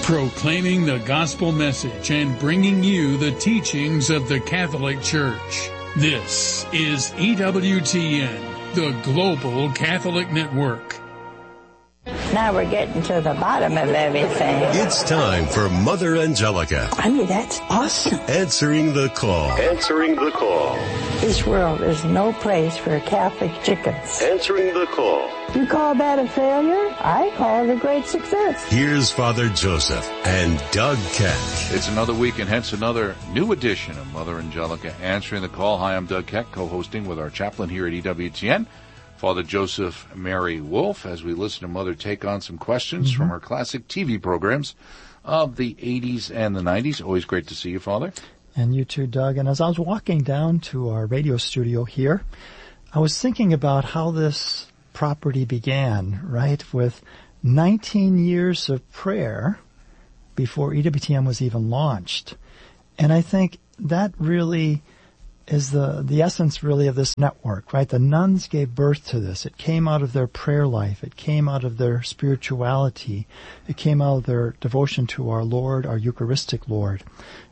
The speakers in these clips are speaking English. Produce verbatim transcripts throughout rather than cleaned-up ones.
proclaiming the gospel message and bringing you the teachings of the Catholic Church. This is E W T N, the Global Catholic Network. Now we're getting to the bottom of everything. It's time for Mother Angelica. I mean, that's awesome. Answering the call. Answering the call. This world is no place for Catholic chickens. Answering the call. You call that a failure? I call it a great success. Here's Father Joseph and Doug Keck. It's another week and hence another new edition of Mother Angelica Answering the Call. Hi, I'm Doug Keck, co-hosting with our chaplain here at E W T N, Father Joseph Mary Wolf, as we listen to Mother take on some questions mm-hmm. from her classic T V programs of the eighties and the nineties. Always great to see you, Father. And you too, Doug. And as I was walking down to our radio studio here, I was thinking about how this property began, right, with nineteen years of prayer before E W T N was even launched. And I think that really is the, the essence really of this network, right? The nuns gave birth to this. It came out of their prayer life. It came out of their spirituality. It came out of their devotion to our Lord, our Eucharistic Lord.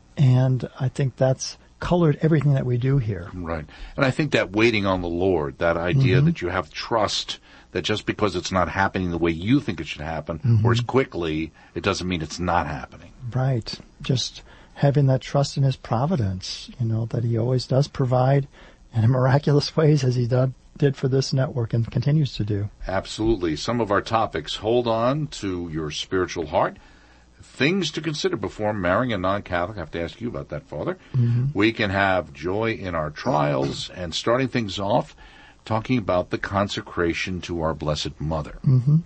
And I think that's colored everything that we do here. Right. And I think that waiting on the Lord, that idea mm-hmm. that you have trust, that just because it's not happening the way you think it should happen, mm-hmm. or as quickly, it doesn't mean it's not happening. Right. Just having that trust in His providence, you know, that He always does provide in miraculous ways as He did, did for this network and continues to do. Absolutely. Some of our topics: hold on to your spiritual heart, things to consider before marrying a non-Catholic. I have to ask you about that, Father. Mm-hmm. We can have joy in our trials, and starting things off, talking about the consecration to our Blessed Mother. Mm-hmm.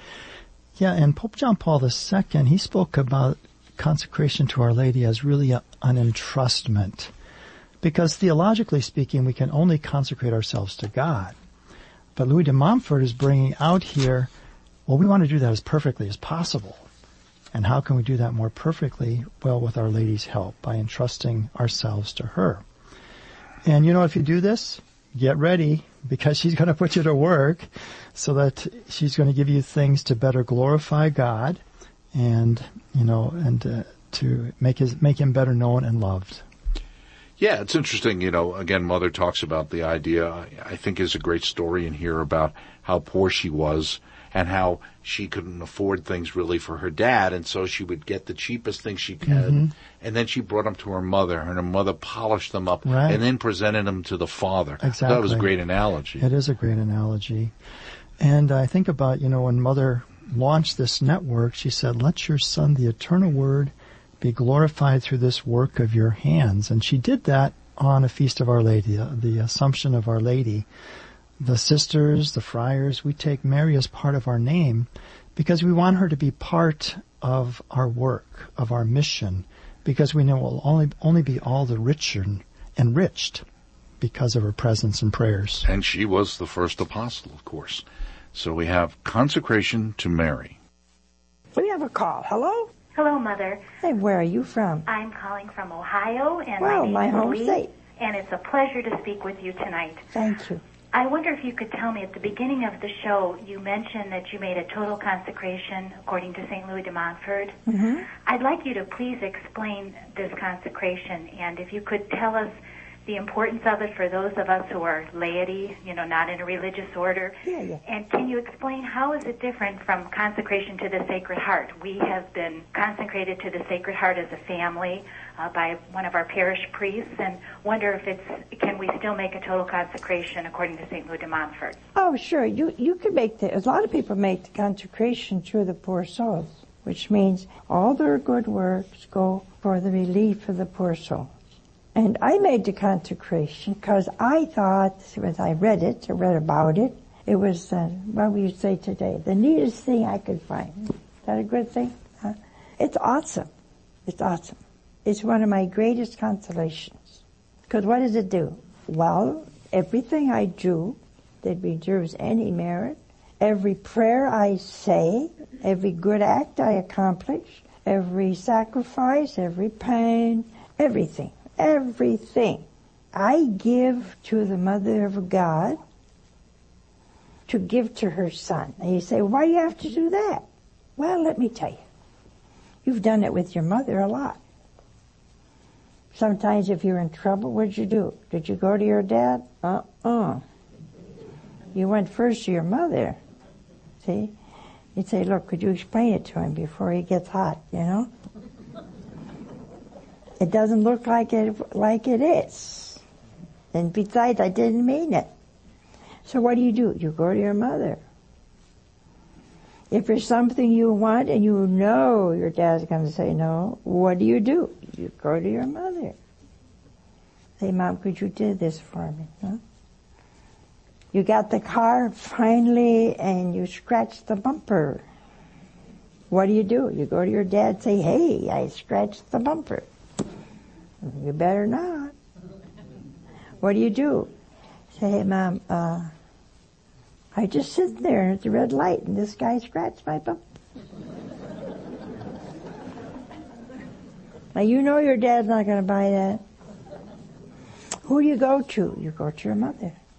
Yeah, and Pope John Paul the Second, he spoke about consecration to Our Lady as really a, an entrustment. Because theologically speaking, we can only consecrate ourselves to God. But Louis de Montfort is bringing out here, well, we want to do that as perfectly as possible. And how can we do that more perfectly? Well, with Our Lady's help, by entrusting ourselves to her. And you know, if you do this, get ready, because she's going to put you to work so that she's going to give you things to better glorify God and, you know, and uh, to make his make him better known and loved. Yeah, it's interesting, you know, again, Mother talks about the idea, I think is a great story in here about how poor she was and how she couldn't afford things really for her dad, and so she would get the cheapest things she could, mm-hmm. and then she brought them to her mother, and her mother polished them up, right. and then presented them to the Father. Exactly. That was a great analogy. It is a great analogy. And I think about, you know, when Mother launched this network, she said, let your Son, the eternal Word, be glorified through this work of your hands. And she did that on a feast of Our Lady, the Assumption of Our Lady. The sisters, the friars, we take Mary as part of our name because we want her to be part of our work, of our mission, because we know we'll only, only be all the richer, enriched because of her presence and prayers. And she was the first apostle, of course. So we have consecration to Mary. We have a call. Hello? Hello, Mother. Hey, where are you from? I'm calling from Ohio, and well, my name my is home Lee, state. And it's a pleasure to speak with you tonight. Thank you. I wonder if you could tell me, at the beginning of the show, you mentioned that you made a total consecration according to Saint Louis de Montfort. Mm-hmm. I'd like you to please explain this consecration, and if you could tell us the importance of it for those of us who are laity, you know, not in a religious order. Yeah, yeah. And can you explain how is it different from consecration to the Sacred Heart? We have been consecrated to the Sacred Heart as a family uh, by one of our parish priests, and wonder if it's, can we still make a total consecration according to Saint Louis de Montfort? Oh, sure. You you could make the, a lot of people make the consecration to the poor souls, which means all their good works go for the relief of the poor soul. And I made the consecration because I thought, as I read it, I read about it, it was, uh, what would you say today, the neatest thing I could find. Is that a good thing? Huh? It's awesome. It's awesome. It's one of my greatest consolations. Because what does it do? Well, everything I do that deserves any merit, every prayer I say, every good act I accomplish, every sacrifice, every pain, everything. Everything I give to the Mother of God to give to her Son. And you say, why do you have to do that? Well, let me tell you. You've done it with your mother a lot. Sometimes if you're in trouble, what'd you do? Did you go to your dad? Uh-uh. You went first to your mother. See? You'd say, look, could you explain it to him before he gets hot, you know? It doesn't look like it, like it is. And besides, I didn't mean it. So what do you do? You go to your mother. If there's something you want and you know your dad's going to say no, what do you do? You go to your mother. Say, Mom, could you do this for me? Huh? You got the car finally and you scratched the bumper. What do you do? You go to your dad and say, hey, I scratched the bumper. You better not. What do you do? Say, hey, Mom, uh, I just sit there at the red light and this guy scratched my bumper. Now you know your dad's not going to buy that. Who do you go to? You go to your mother.